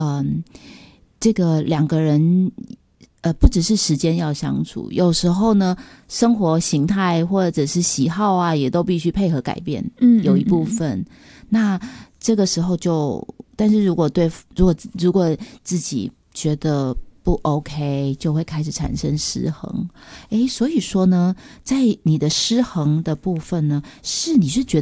这个两个人不只是时间要相处，有时候呢生活形态或者是喜好啊也都必须配合改变，有一部分。那这个时候但是如果自己觉得不 OK， 就会开始产生失衡。所以说呢，在你的失衡的部分呢，你是觉得